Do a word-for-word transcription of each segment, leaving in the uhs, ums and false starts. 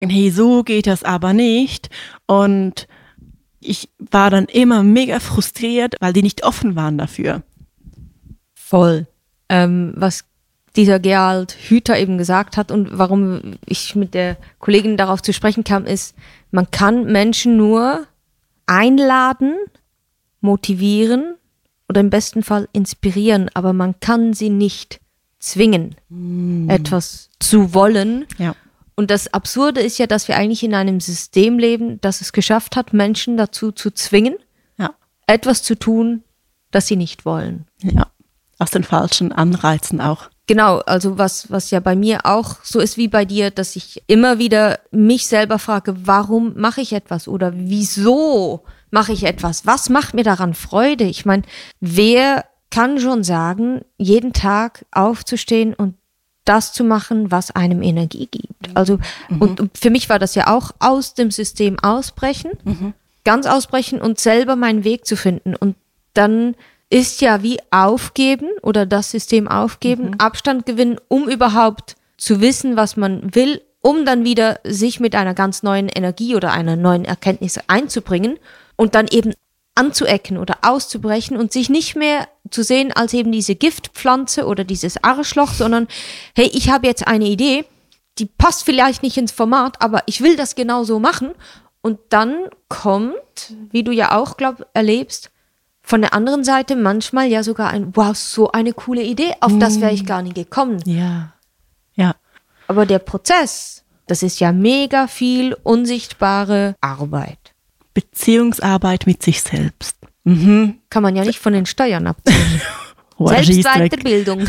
hey, so geht das aber nicht. Und ich war dann immer mega frustriert, weil die nicht offen waren dafür. Voll. Ähm, was dieser Gerald Hüther eben gesagt hat und warum ich mit der Kollegin darauf zu sprechen kam, ist, man kann Menschen nur einladen, motivieren oder im besten Fall inspirieren, aber man kann sie nicht zwingen, mm. etwas zu wollen. Ja. Und das Absurde ist ja, dass wir eigentlich in einem System leben, das es geschafft hat, Menschen dazu zu zwingen, ja. etwas zu tun, das sie nicht wollen. Ja, aus den falschen Anreizen auch. Genau, also was, was ja bei mir auch so ist wie bei dir, dass ich immer wieder mich selber frage, warum mache ich etwas oder wieso mache ich etwas? Was macht mir daran Freude? Ich meine, wer kann schon sagen, jeden Tag aufzustehen und das zu machen, was einem Energie gibt? Also mhm. und, und für mich war das ja auch aus dem System ausbrechen, mhm. ganz ausbrechen und selber meinen Weg zu finden. Und dann ist ja wie aufgeben oder das System aufgeben, mhm. Abstand gewinnen, um überhaupt zu wissen, was man will, um dann wieder sich mit einer ganz neuen Energie oder einer neuen Erkenntnis einzubringen und dann eben anzuecken oder auszubrechen und sich nicht mehr zu sehen als eben diese Giftpflanze oder dieses Arschloch, sondern hey, ich habe jetzt eine Idee, die passt vielleicht nicht ins Format, aber ich will das genau so machen. Und dann kommt, wie du ja auch, glaub, erlebst, von der anderen Seite manchmal ja sogar ein, wow, so eine coole Idee, auf mm. das wäre ich gar nicht gekommen. Ja, ja. Aber der Prozess, das ist ja mega viel unsichtbare Arbeit. Beziehungsarbeit mit sich selbst. Mhm. Kann man ja nicht von den Steuern abziehen. Selbstweiterbildung.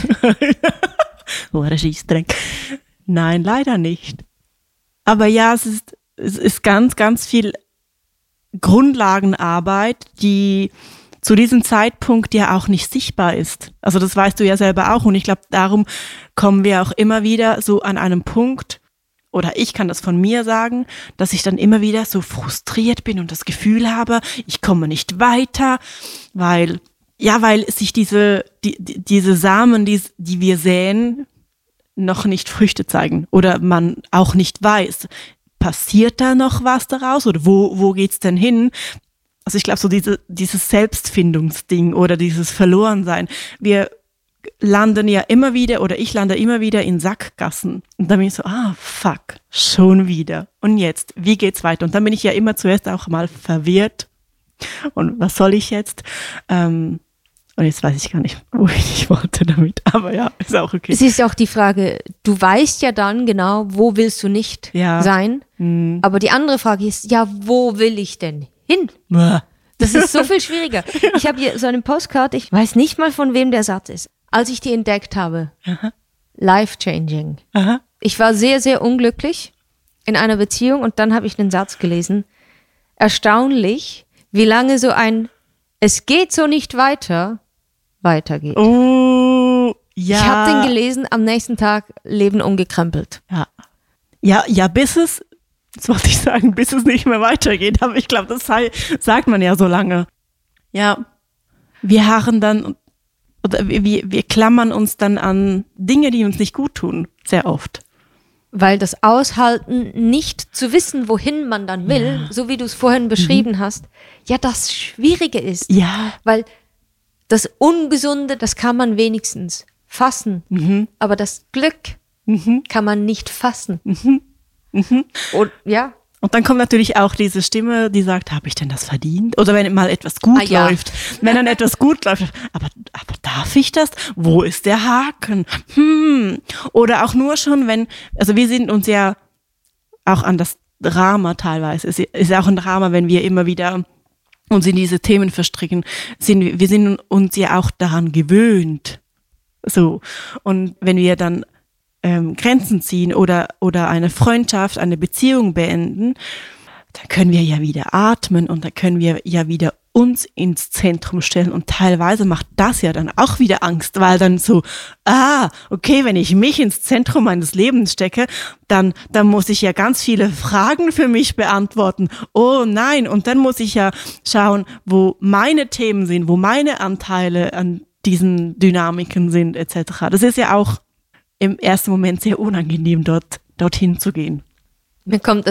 Nein, leider nicht. Aber ja, es ist, es ist ganz, ganz viel Grundlagenarbeit, die zu diesem Zeitpunkt ja auch nicht sichtbar ist. Also das weißt du ja selber auch und ich glaube, darum kommen wir auch immer wieder so an einem Punkt, oder ich kann das von mir sagen, dass ich dann immer wieder so frustriert bin und das Gefühl habe, ich komme nicht weiter, weil, ja, weil sich diese, die, diese Samen, die, die wir säen, noch nicht Früchte zeigen oder man auch nicht weiß, passiert da noch was daraus oder wo, wo geht's denn hin? Also ich glaube, so diese, dieses Selbstfindungsding oder dieses Verlorensein, wir landen ja immer wieder oder ich lande immer wieder in Sackgassen. Und dann bin ich so, ah, fuck, schon wieder. Und jetzt, wie geht's weiter? Und dann bin ich ja immer zuerst auch mal verwirrt. Und was soll ich jetzt? Ähm, und jetzt weiß ich gar nicht, wo ich wollte damit. Aber ja, ist auch okay. Es ist auch die Frage, du weißt ja dann genau, wo willst du nicht ja. sein? Mhm. Aber die andere Frage ist, ja, wo will ich denn hin? Bäh. Das ist so viel schwieriger. Ich habe hier so einen Postcard, ich weiß nicht mal, von wem der Satz ist. Als ich die entdeckt habe, Aha. life-changing. Aha. Ich war sehr, sehr unglücklich in einer Beziehung und dann habe ich den Satz gelesen. Erstaunlich, wie lange so ein es geht so nicht weiter, weitergeht. Oh, ja. Ich habe den gelesen, am nächsten Tag Leben umgekrempelt. Ja, ja, ja, bis es, das wollte ich sagen, bis es nicht mehr weitergeht, aber ich glaube, das sei, sagt man ja so lange. Ja, wir harren dann, oder wir, wir klammern uns dann an Dinge, die uns nicht gut tun, sehr oft. Weil das Aushalten, nicht zu wissen, wohin man dann will, ja. so wie du es vorhin beschrieben mhm. hast, ja, das Schwierige ist. Ja. Weil das Ungesunde, das kann man wenigstens fassen, mhm. aber das Glück mhm. kann man nicht fassen. Mhm. Mhm. Und ja. Und dann kommt natürlich auch diese Stimme, die sagt, habe ich denn das verdient? Oder wenn mal etwas gut ah, ja. läuft. Wenn dann etwas gut läuft, aber, aber darf ich das? Wo ist der Haken? Hm. Oder auch nur schon, wenn, also wir sind uns ja auch an das Drama teilweise, es ist auch ein Drama, wenn wir immer wieder uns in diese Themen verstricken, sind, wir sind uns ja auch daran gewöhnt. So. Und wenn wir dann Ähm, Grenzen ziehen oder, oder eine Freundschaft, eine Beziehung beenden, dann können wir ja wieder atmen und dann können wir ja wieder uns ins Zentrum stellen und teilweise macht das ja dann auch wieder Angst, weil dann so, ah, okay, wenn ich mich ins Zentrum meines Lebens stecke, dann, dann muss ich ja ganz viele Fragen für mich beantworten. Oh nein, und dann muss ich ja schauen, wo meine Themen sind, wo meine Anteile an diesen Dynamiken sind, et cetera. Das ist ja auch im ersten Moment sehr unangenehm, dort dorthin zu gehen. Mir kommt